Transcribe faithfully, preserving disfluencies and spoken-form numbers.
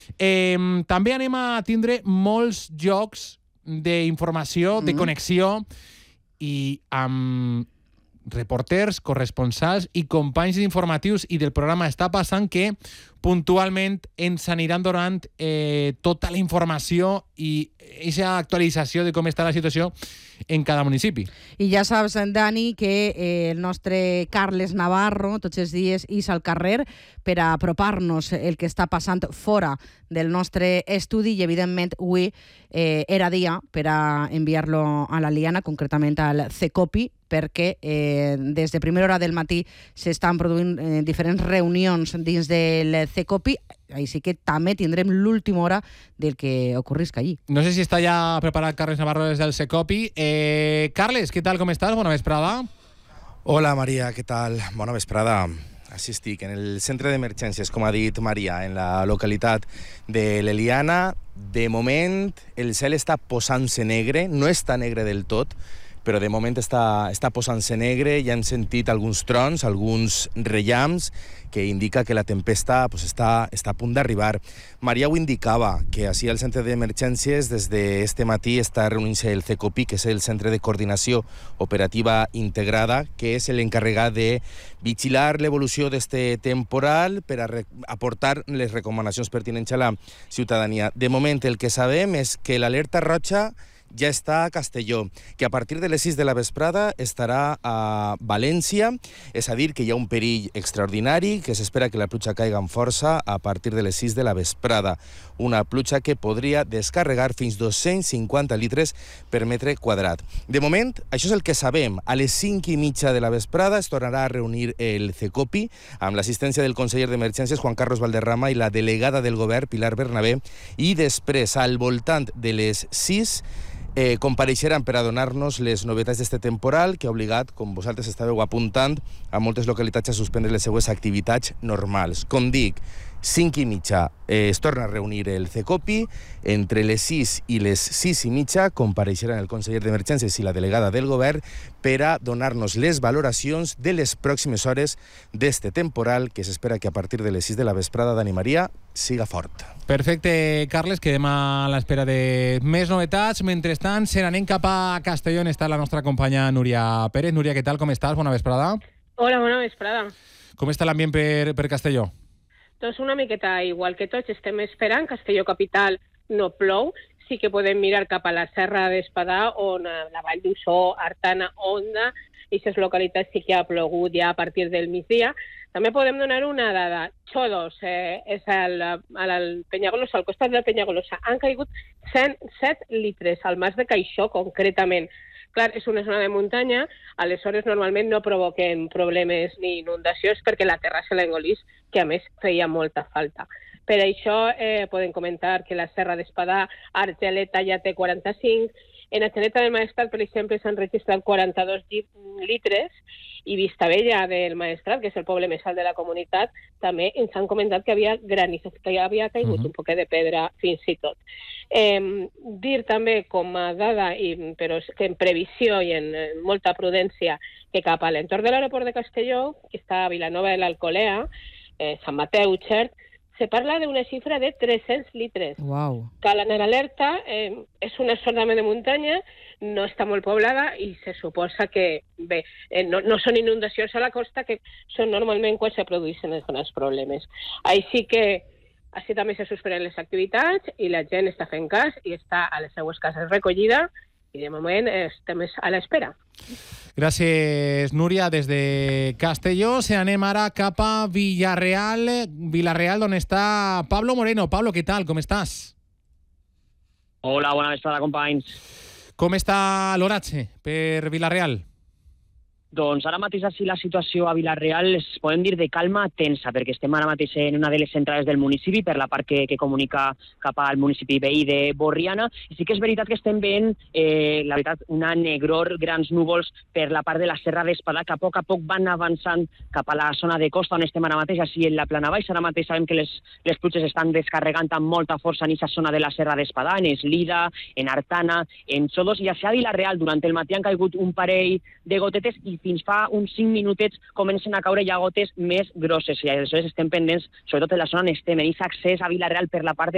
Eh, també anem a tindre molts jocs d'informació, de connexió i amb reporters, corresponsals i companys informatius i del programa Està passant que puntualment ens aniran donant eh, tota la informació i aquesta actualització de com està la situació en cada municipi. I ja saps, Dani, que eh, el nostre Carles Navarro tots els dies és al carrer per a apropar-nos el que està passant fora del nostre estudi i, evidentment, avui eh, era dia per a enviar-lo a la Liana, concretament al CECOPI, perquè eh, des de primera hora del matí s'estan produint eh, diferents reunions dins del CECOPI, així que també tindrem l'última hora del que ocorrisca allí. No sé si està ja preparat Carles Navarro des del CECOPI. Eh, Carles, què tal, com estàs? Bona vesprada. Hola, Maria, què tal? Bona vesprada. Així estic, en el centre d'emergències, com ha dit Maria, en la localitat de l'Eliana. De moment, el cel està posant-se negre, no està negre del tot, però de moment està, està posant-se negre, ja hem sentit alguns trons, alguns rellamps, que indica que la tempesta pues, està, està a punt d'arribar. Maria ho indicava, que així al centre d'emergències des d'este matí està reunint-se el CECOPI, que és el Centre de Coordinació Operativa Integrada, que és l'encarregat de vigilar l'evolució d'este temporal per a aportar les recomanacions pertinents a la ciutadania. De moment el que sabem és que l'alerta roja ja està a Castelló, que a partir de les sis de la vesprada estarà a València, és a dir, que hi ha un perill extraordinari, que s'espera que la pluja caiga amb força a partir de les sis de la vesprada. Una pluja que podria descarregar fins dos-cents cinquanta litres per metre quadrat. De moment, això és el que sabem. A les cinc i mitja de la vesprada es tornarà a reunir el CECOPI amb l'assistència del conseller d'Emergències, Juan Carlos Valderrama, i la delegada del govern, Pilar Bernabé, i després, al voltant de les sis, Eh, compareixeran per a donar-nos les novetats d'este temporal que ha obligat, com vosaltres estàveu apuntant, a moltes localitats a suspendre les seues activitats normals. Com dic, cinc i mitja eh, es torna a reunir el CECOPI, entre les sis i les sis i mitja compareixeran el conseller d'Emergències i la delegada del govern per a donar-nos les valoracions de les pròximes hores d'este temporal que s'espera que a partir de les sis de la vesprada, Dani Maria, siga fort. Perfecte, Carles, quedem a l'espera de més novetats. Mentrestant, se n'anem cap a Castelló, on està la nostra companya Núria Pérez. Núria, què tal, com estàs? Bona vesprada. Hola, bona vesprada. Com està l'ambient per, per Castelló? Doncs una miqueta igual que tots, estem esperant. Castelló capital no plou, sí que podem mirar cap a la Serra d'Espadà, on la Vall d'Uixó, Artana, Onda, i aquestes localitats sí que ha plogut ja a partir del migdia. També podem donar una dada. Xodos, eh, és al, al Penyagolosa, al costat del Penyagolosa, han caigut cent set litres al Mas de Caixó, concretament. Clar, és una zona de muntanya, aleshores normalment no provoquen problemes ni inundacions perquè la terra se l'engolís, que a més feia molta falta. Per això eh, podem comentar que la Serra d'Espadà, Argeleta ja té quaranta-cinc, en Atzeneta del Maestrat, per exemple, s'han registrat quaranta-dos litres, i Vistabella del Maestrat, que és el poble més alt de la comunitat, també ens han comentat que havia granizo, que havia caigut uh-huh. un poquet de pedra fins i tot. Eh, dir també com a dada, i, però que en previsió i en, en molta prudència, que cap a l'entorn de l'aeroport de Castelló, que està a Vilanova de l'Alcolea, eh, Sant Mateu, Xert, se parla d'una xifra de tres-cents litres. Wow. Cal anar alerta, eh, és una zona de muntanya, no està molt poblada i se suposa que, bé, eh, no, no són inundacions a la costa, que són normalment quan se produeixen els grans problemes. Així que així també se suspenen les activitats i la gent està fent cas i està a les seues cases recollida i de moment estem a l'espera. Gràcies, Núria. Des de Castelló se anem ara cap a Villarreal, Villarreal, on està Pablo Moreno. Pablo, què tal? Com estàs? Hola, bona vesprada, companys. Com està l'oratge per Villarreal? Doncs ara mateix així la situació a Villarreal es podem dir de calma tensa, perquè estem ara mateix en una de les entrades del municipi, per la part que, que comunica cap al municipi veí de Borriana, i sí que és veritat que estem veient, eh, la veritat, una negror, grans núvols per la part de la Serra d'Espadà, que a poc a poc van avançant cap a la zona de costa, on estem ara mateix, així en la plana baixa. Ara mateix sabem que les, les pluges estan descarregant amb molta força en aquesta zona de la Serra d'Espadà, en Eslida, en Artana, en Xodos, i a Villarreal durant el matí han caigut un parell de gotetes i fins fa uns cinc minutets comencen a caure ja gotes més grosses. I aleshores estem pendents, sobretot en la zona on estem, en aquest accés a Villarreal per la part de